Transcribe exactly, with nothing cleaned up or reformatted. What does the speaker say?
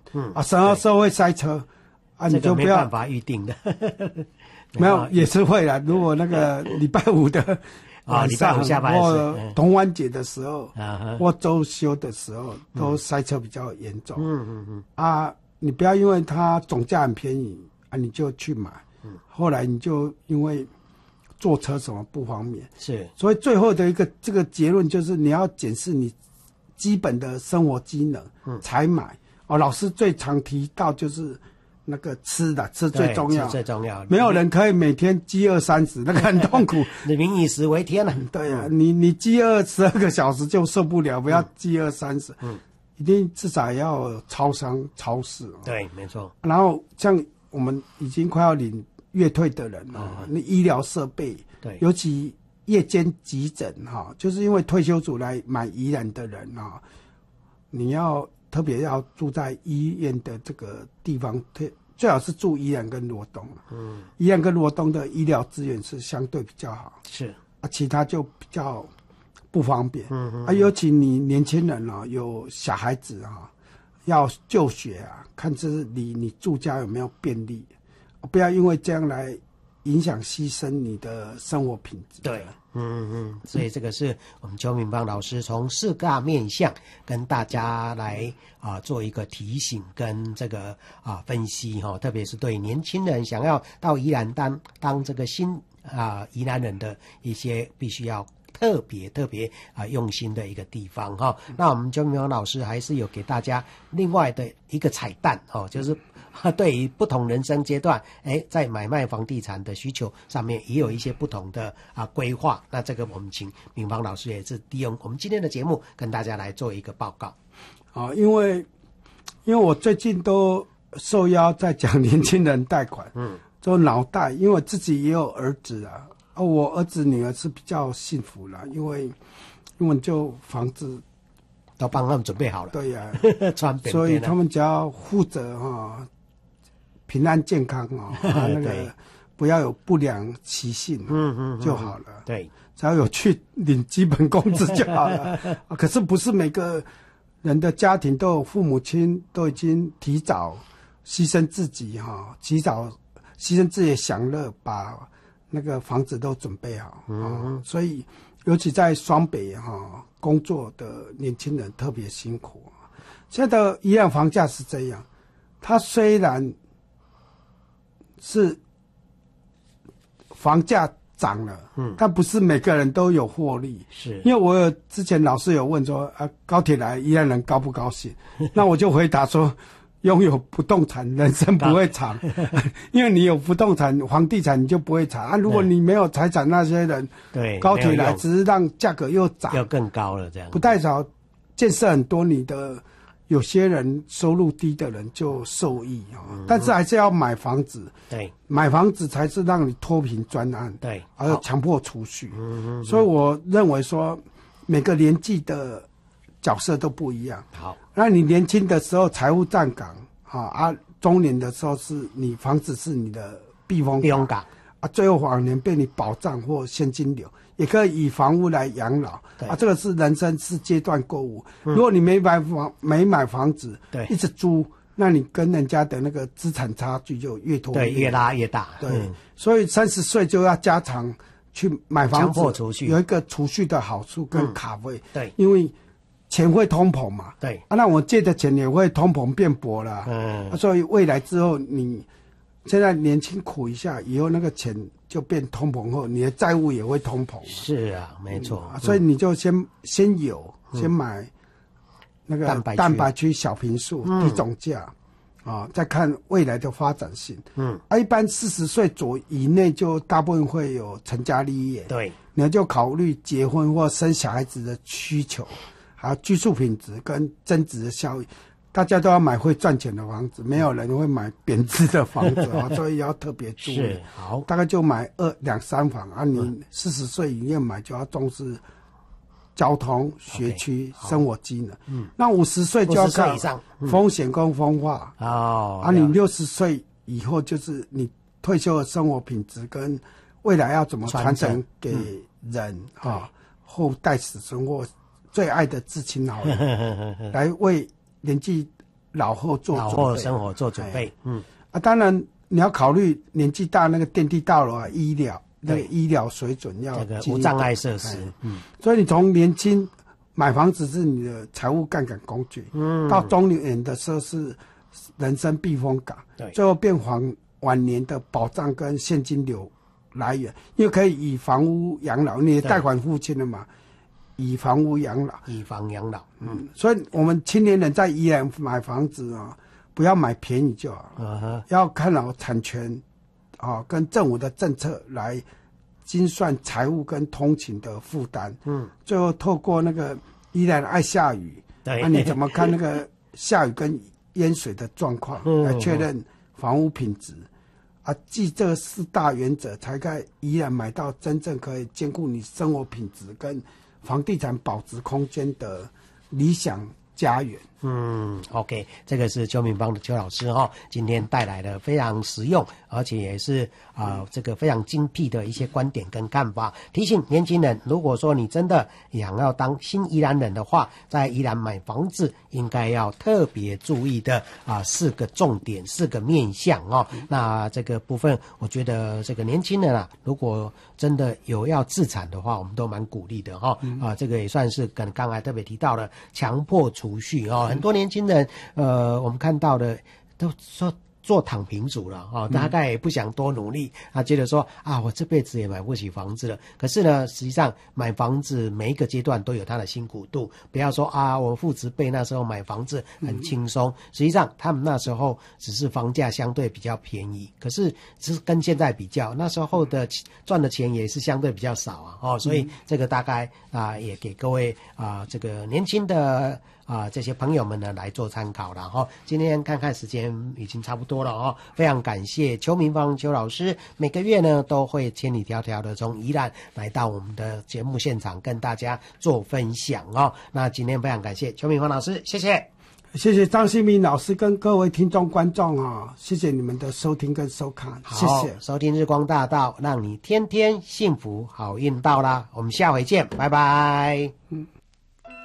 嗯啊，什么时候会塞车啊？你就不要、 这个、没办法预定的。 没有也是会啦。如果那个礼拜五的晚上，或同湾节的时候，嗯、或周休的时候，都塞车比较严重。嗯嗯嗯啊，你不要因为它总价很便宜啊，你就去买。嗯，后来你就因为坐车什么不方便， 是， 所以最后的一个这个结论就是你要检视你基本的生活机能，嗯，才买。哦，老师最常提到就是那个吃的，吃最重要， 吃最重要。 没有人可以每天饥饿三十，那个很痛苦。 民以食为天啊。 对啊，你你饥饿十二个小时就受不了，不要饥饿三十。嗯，一定至少要有超商、超市。哦、 对，没错。 然后像我们已经快要领月退的人哦，嗯、那医疗设备， 对， 尤其夜间急诊哈、哦，就是因为退休族来买宜兰的人啊、哦，你要。特别要住在医院的这个地方，最好是住宜兰跟罗东。嗯，宜兰跟罗东的医疗资源是相对比较好， 是啊，其他就比较不方便。嗯嗯啊，尤其你年轻人啊，有小孩子啊，要就学啊，看这离你住家有没有便利，不要因为这样来影响牺牲你的生活品质。 对。嗯嗯，所以这个是我们邱明芳老师从四个面向跟大家来啊、呃、做一个提醒跟这个啊、呃、分析哈、哦，特别是对年轻人想要到宜兰当当这个新啊、呃、宜兰人的一些必须要特别特别啊、呃、用心的一个地方哈、哦。那我们邱明芳老师还是有给大家另外的一个彩蛋哦，就是。对于不同人生阶段，哎，在买卖房地产的需求上面也有一些不同的啊规划。那这个我们请明芳老师也是利用我们今天的节目跟大家来做一个报告。 啊，因为因为我最近都受邀在讲年轻人贷款，嗯，做脑贷，因为我自己也有儿子啊，啊，我儿子女儿是比较幸福啦，因为因为就房子都帮他们准备好了， 对呀、 啊，穿便便所以他们只要负责哈。哦平安健康哦，啊、那个不要有不良习性，嗯嗯就好了。 对， 只要有去领基本工资就好了。啊、可是不是每个人的家庭都有父母亲都已经提早牺牲自己哈、哦，提早牺牲自己的享乐，把那个房子都准备好。嗯、哦，所以尤其在双北哈、哦、工作的年轻人特别辛苦。现在的宜兰房价是这样，它虽然是房价涨了，嗯，但不是每个人都有获利， 是因为我有之前老师有问说，啊，高铁来宜兰人高不高兴？那我就回答说，拥有不动产人生不会长，因为你有不动产房地产你就不会长啊。如果你没有财产，那些人对高铁来只是让价格又涨， 又更高了这样， 不代表建设很多你的。有些人收入低的人就受益啊、哦嗯，但是还是要买房子。 对， 买房子才是让你脱贫专案。 对， 还有强迫储蓄。嗯嗯。所以我认为说，每个年纪的角色都不一样。 好， 那你年轻的时候财务站岗啊啊，中年的时候是你房子是你的避风避风港啊，最后晚年被你保障或现金流。也可以以房屋来养老啊，这个是人生是阶段购物、嗯。如果你没买房没买房子， 对， 一直租，那你跟人家的那个资产差距就越拖越对越拉越大。 对，嗯、所以三十岁就要加长去买房子， 强迫储蓄有一个储蓄的好处跟卡位、嗯。 对， 因为钱会通膨嘛。 对啊，那我借的钱也会通膨变薄了。嗯、啊，所以未来之后你现在年轻苦一下，以后那个钱。就变通膨后，你的债务也会通膨。 是啊，没错、 嗯。所以你就先先有、嗯、先买那个蛋白区小坪数、嗯、低总价啊、哦，再看未来的发展性。嗯，啊，一般四十岁左以内就大部分会有成家立业。 对， 你就考虑结婚或生小孩子的需求，还有居住品质跟增值的效益。大家都要买会赚钱的房子，没有人会买贬值的房子啊，所以要特别注意。 是好， 大概就买二两三房啊。你四十岁以内买就要重视交通、学区、okay, 生活机能。嗯，那五十岁就要看风险跟风化哦。啊，你六十岁以后就是你退休的生活品质跟未来要怎么传承给人哈、嗯、后代子孙或最爱的至亲好友，来为年纪老后做老准备， 后生活做准备。嗯啊，当然你要考虑年纪大，那个电梯道路啊，医疗那个医疗水准要这个无障碍设施。 嗯，所以你从年轻买房子是你的财务杠杆工具，嗯，到中年的时候是人生避风港， 对， 最后变黄晚年的保障跟现金流来源，因为可以以房屋养老，你的贷款付清了嘛，以房屋养老， 以房养老。 嗯，所以我们青年人在宜兰买房子啊，不要买便宜就好了， 嗯、 要看好产权啊，跟政府的政策来精算财务跟通勤的负担。嗯，最后透过那个宜兰爱下雨， 对， 那、啊、你怎么看那个下雨跟淹水的状况，来确认房屋品质？啊，记这四大原则，才可以宜兰买到真正可以兼顾你生活品质跟房地产保值空间的理想家园。 嗯 ，OK， 这个是邱明芳的邱老师哈、哦，今天带来的非常实用，而且也是啊、呃、这个非常精辟的一些观点跟看法。提醒年轻人，如果说你真的想要当新宜兰人的话，在宜兰买房子应该要特别注意的啊、呃、四个重点，四个面向哦。那这个部分，我觉得这个年轻人啊，如果真的有要自产的话，我们都蛮鼓励的哈、哦。啊、呃，这个也算是跟刚才特别提到的强迫储蓄哦。很多年轻人，呃，我们看到的都说做躺平族了啊、哦，大概也不想多努力，他觉得说啊，我这辈子也买不起房子了。可是呢，实际上买房子每一个阶段都有它的辛苦度，不要说啊，我父执辈那时候买房子很轻松，实际上他们那时候只是房价相对比较便宜，可是只是跟现在比较，那时候的赚的钱也是相对比较少啊，哦，所以这个大概啊也给各位啊这个年轻的。啊，这些朋友们呢来做参考了哈、哦。今天看看时间已经差不多了哦，非常感谢邱明芳邱老师，每个月呢都会千里迢迢的从宜兰来到我们的节目现场跟大家做分享哦。那今天非常感谢邱明芳老师，谢谢， 谢谢张新民老师跟各位听众观众啊，谢谢你们的收听跟收看，谢谢收听日光大道，让你天天幸福好运到啦，我们下回见，拜拜。 嗯。